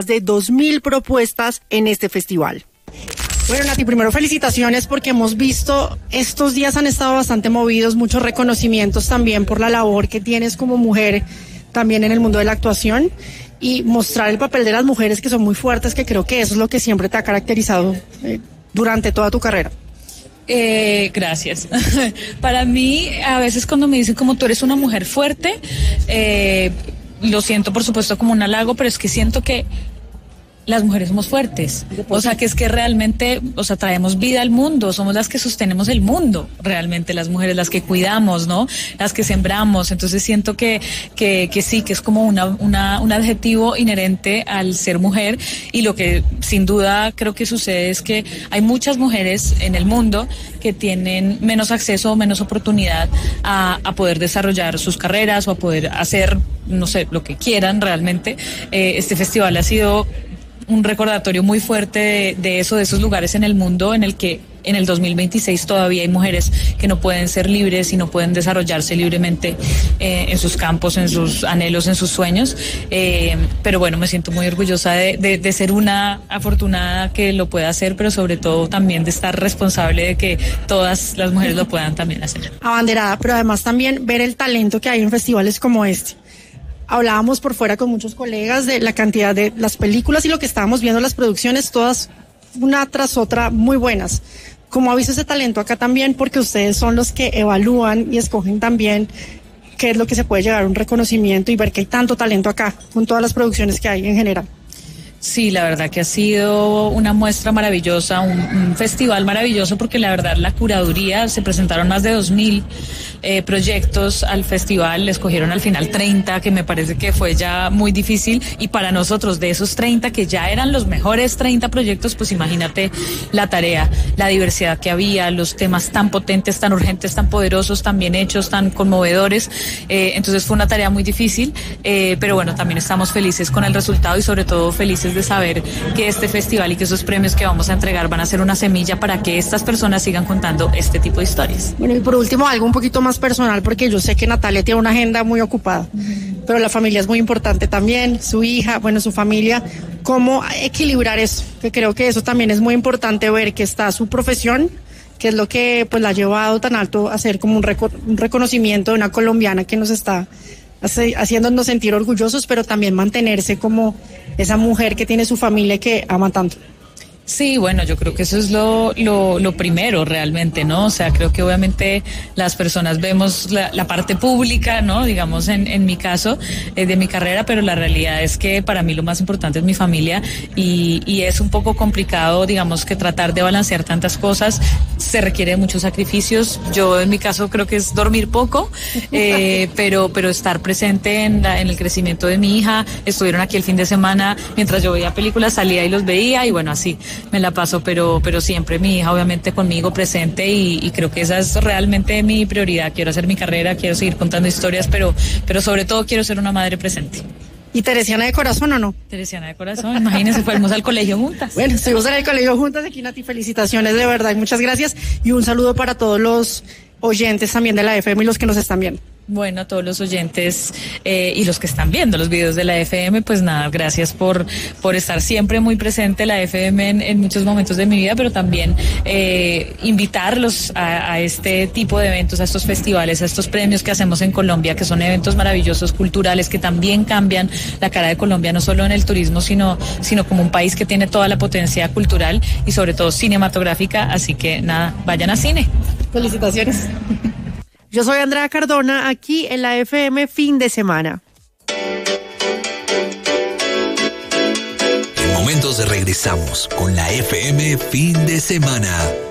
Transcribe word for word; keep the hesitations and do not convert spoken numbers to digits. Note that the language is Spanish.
de dos mil propuestas en este festival. Bueno, Nati, primero felicitaciones porque hemos visto, estos días han estado bastante movidos, muchos reconocimientos también por la labor que tienes como mujer también en el mundo de la actuación y mostrar el papel de las mujeres que son muy fuertes, que creo que eso es lo que siempre te ha caracterizado eh, durante toda tu carrera. Eh, gracias. Para mí, a veces cuando me dicen como tú eres una mujer fuerte, eh, lo siento por supuesto como un halago, pero es que siento que las mujeres somos fuertes, o sea que es que realmente, o sea, traemos vida al mundo, somos las que sostenemos el mundo, realmente las mujeres, las que cuidamos, ¿no? Las que sembramos, entonces siento que, que, que sí, que es como una, una, un adjetivo inherente al ser mujer y lo que sin duda creo que sucede es que hay muchas mujeres en el mundo que tienen menos acceso o menos oportunidad a, a poder desarrollar sus carreras o a poder hacer, no sé, lo que quieran realmente. Eh, este festival ha sido un recordatorio muy fuerte de, de eso, de esos lugares en el mundo en el que en el dos mil veintiséis todavía hay mujeres que no pueden ser libres y no pueden desarrollarse libremente eh, en sus campos, en sus anhelos, en sus sueños. Eh, pero bueno, me siento muy orgullosa de, de, de ser una afortunada que lo pueda hacer, pero sobre todo también de estar responsable de que todas las mujeres lo puedan también hacer. Abanderada, pero además también ver el talento que hay en festivales como este. Hablábamos por fuera con muchos colegas de la cantidad de las películas y lo que estábamos viendo, las producciones, todas una tras otra muy buenas. ¿Cómo ha visto ese talento acá también? Porque ustedes son los que evalúan y escogen también qué es lo que se puede llegar a un reconocimiento y ver que hay tanto talento acá con todas las producciones que hay en general. Sí, la verdad que ha sido una muestra maravillosa, un, un festival maravilloso porque la verdad la curaduría, se presentaron más de dos mil eh, proyectos al festival, le escogieron al final treinta, que me parece que fue ya muy difícil y para nosotros de esos treinta que ya eran los mejores treinta proyectos, pues imagínate la tarea, la diversidad que había, los temas tan potentes, tan urgentes, tan poderosos, tan bien hechos, tan conmovedores, eh, entonces fue una tarea muy difícil, eh, pero bueno, también estamos felices con el resultado y sobre todo felices de saber que este festival y que esos premios que vamos a entregar van a ser una semilla para que estas personas sigan contando este tipo de historias. Bueno, y por último, algo un poquito más personal, porque yo sé que Natalia tiene una agenda muy ocupada, uh-huh. pero la familia es muy importante también, su hija, bueno, su familia. ¿Cómo equilibrar eso? Que creo que eso también es muy importante, ver que está su profesión, que es lo que pues la ha llevado tan alto a ser como un, reco- un reconocimiento de una colombiana que nos está haciéndonos sentir orgullosos, pero también mantenerse como esa mujer que tiene su familia y que ama tanto. Sí, bueno, yo creo que eso es lo, lo, lo primero realmente, ¿no? O sea, creo que obviamente las personas vemos la, la parte pública, ¿no? Digamos, en, en mi caso, eh, de mi carrera, pero la realidad es que para mí lo más importante es mi familia y, y es un poco complicado, digamos, que tratar de balancear tantas cosas se requiere de muchos sacrificios. Yo en mi caso creo que es dormir poco, eh, pero, pero estar presente en, la, en el crecimiento de mi hija. Estuvieron aquí el fin de semana, mientras yo veía películas, salía y los veía y bueno, así me la paso, pero pero siempre mi hija obviamente conmigo presente y, y creo que esa es realmente mi prioridad. Quiero hacer mi carrera, quiero seguir contando historias, pero pero sobre todo quiero ser una madre presente. ¿Y teresiana de corazón o no? Teresiana de corazón, imagínense, fuimos al colegio juntas. Bueno, estuvimos en el colegio juntas aquí, Nati, felicitaciones de verdad y muchas gracias y un saludo para todos los oyentes también de la F M y los que nos están viendo. Bueno, a todos los oyentes eh, y los que están viendo los videos de la F M, pues nada, gracias por por estar siempre muy presente la F M en, en muchos momentos de mi vida, pero también eh, invitarlos a, a este tipo de eventos, a estos festivales, a estos premios que hacemos en Colombia, que son eventos maravillosos, culturales, que también cambian la cara de Colombia, no solo en el turismo, sino, sino como un país que tiene toda la potencia cultural y sobre todo cinematográfica, así que nada, vayan a cine. Felicitaciones. Yo soy Andrea Cardona, aquí en la F M Fin de Semana. En momentos de regresamos con la F M Fin de Semana.